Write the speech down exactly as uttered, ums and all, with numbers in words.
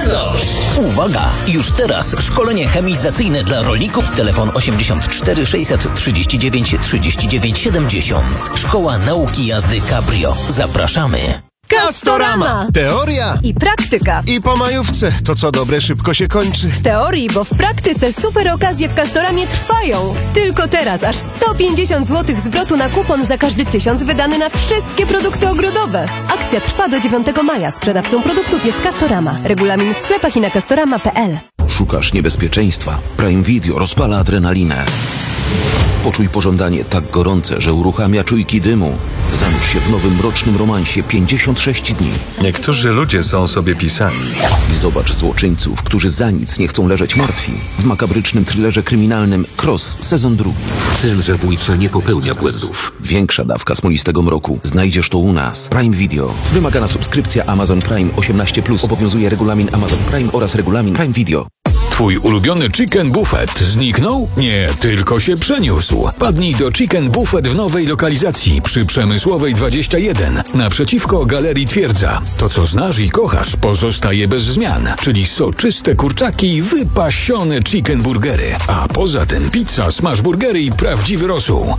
Radość! Uwaga! Już teraz szkolenie chemizacyjne dla rolników. Telefon osiemdziesiąt cztery sześćset trzydzieści dziewięć trzydzieści dziewięć siedemdziesiąt. Szkoła Nauki Jazdy Cabrio. Zapraszamy. Castorama! Teoria I praktyka. i po majówce. To co dobre szybko się kończy. W teorii, bo w praktyce super okazje w Castoramie trwają. Tylko teraz aż sto pięćdziesiąt złotych zwrotu na kupon za każdy tysiąc wydany na wszystkie produkty ogrodowe. Akcja trwa do dziewiątego maja. Sprzedawcą produktów jest Castorama. Regulamin w sklepach i na castorama kropka p l. Szukasz niebezpieczeństwa? Prime Video rozpala adrenalinę. Poczuj pożądanie tak gorące, że uruchamia czujki dymu. Zanurz się w nowym mrocznym romansie pięćdziesiąt sześć dni. Niektórzy ludzie są sobie pisani. I zobacz złoczyńców, którzy za nic nie chcą leżeć martwi. W makabrycznym thrillerze kryminalnym Cross, sezon drugi. Ten zabójca nie popełnia błędów. Większa dawka smolistego mroku. Znajdziesz to u nas. Prime Video. Wymagana subskrypcja Amazon Prime osiemnaście plus. Obowiązuje regulamin Amazon Prime oraz regulamin Prime Video. Twój ulubiony Chicken Buffet zniknął? Nie, tylko się przeniósł. Padnij do Chicken Buffet w nowej lokalizacji przy Przemysłowej dwadzieścia jeden, naprzeciwko Galerii Twierdza. To, co znasz i kochasz, pozostaje bez zmian, czyli soczyste kurczaki i wypasione chicken burgery. A poza tym pizza, smash burgery i prawdziwy rosół.